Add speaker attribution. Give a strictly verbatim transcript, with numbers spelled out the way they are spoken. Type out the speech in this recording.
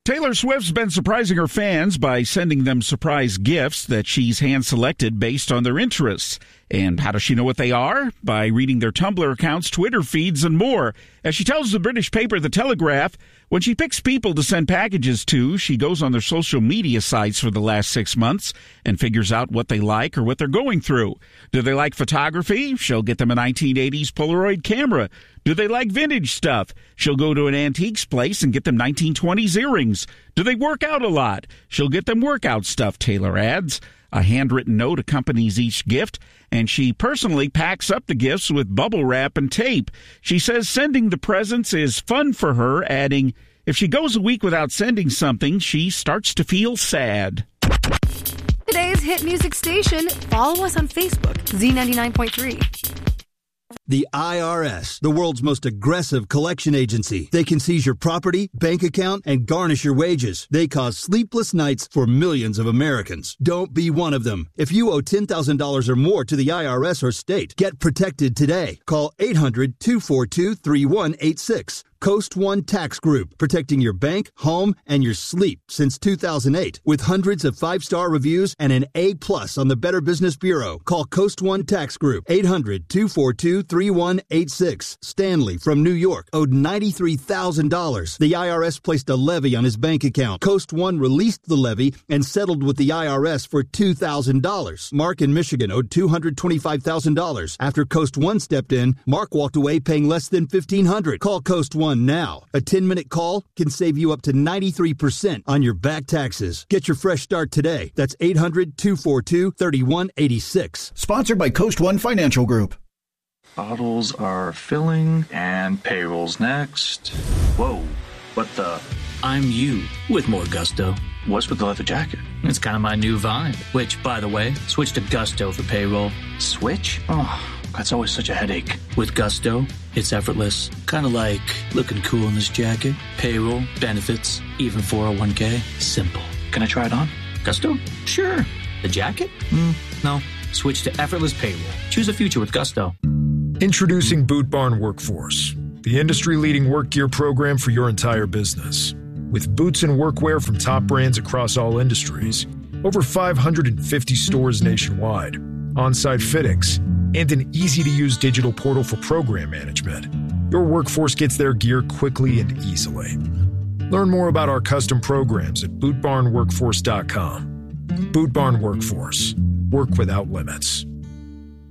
Speaker 1: Taylor Swift's been surprising her fans by sending them surprise gifts that she's hand-selected based on their interests. And how does she know what they are? By reading their Tumblr accounts, Twitter feeds, and more. As she tells the British paper The Telegraph, when she picks people to send packages to, she goes on their social media sites for the last six months and figures out what they like or what they're going through. Do they like photography? She'll get them a nineteen eighties Polaroid camera. Do they like vintage stuff? She'll go to an antiques place and get them nineteen twenties earrings. Do they work out a lot? She'll get them workout stuff, Taylor adds. A handwritten note accompanies each gift, and she personally packs up the gifts with bubble wrap and tape. She says sending the presents is fun for her, adding, if she goes a week without sending something, she starts to feel sad.
Speaker 2: Today's hit music station. Follow us on Facebook, Z ninety-nine point three.
Speaker 3: The I R S, the world's most aggressive collection agency. They can seize your property, bank account, and garnish your wages. They cause sleepless nights for millions of Americans. Don't be one of them. If you owe ten thousand dollars or more to the I R S or state, get protected today. Call eight hundred, two four two, three one eight six. Coast One Tax Group, protecting your bank, home, and your sleep since two thousand eight. With hundreds of five-star reviews and an A plus on the Better Business Bureau. Call Coast One Tax Group, eight hundred, two four two, three one eight six. Stanley from New York owed ninety-three thousand dollars. The I R S placed a levy on his bank account. Coast One released the levy and settled with the I R S for two thousand dollars. Mark in Michigan owed two hundred twenty-five thousand dollars. After Coast One stepped in, Mark walked away paying less than fifteen hundred dollars. Call Coast One now. A ten-minute call can save you up to ninety-three percent on your back taxes. Get your fresh start today. That's eight hundred, two four two, three one eight six.
Speaker 4: Sponsored by Coast One Financial Group.
Speaker 5: Bottles are filling and payroll's next. Whoa, what the?
Speaker 6: I'm you with more gusto.
Speaker 5: What's with the leather jacket?
Speaker 6: It's kind of my new vibe. Which, by the way, switch to Gusto for payroll.
Speaker 5: Switch? Oh, that's always such a headache.
Speaker 6: With Gusto, it's effortless. Kind of like looking cool in this jacket. Payroll, benefits, even four oh one k. Simple.
Speaker 5: Can I try it on?
Speaker 6: Gusto? Sure. The jacket? Mm, no. Switch to effortless payroll. Choose a future with Gusto.
Speaker 7: Introducing Boot Barn Workforce, the industry-leading work gear program for your entire business. With boots and workwear from top brands across all industries, over five hundred fifty stores nationwide, on-site fittings, and an easy-to-use digital portal for program management, your workforce gets their gear quickly and easily. Learn more about our custom programs at boot barn workforce dot com. Boot Barn Workforce. Work without limits.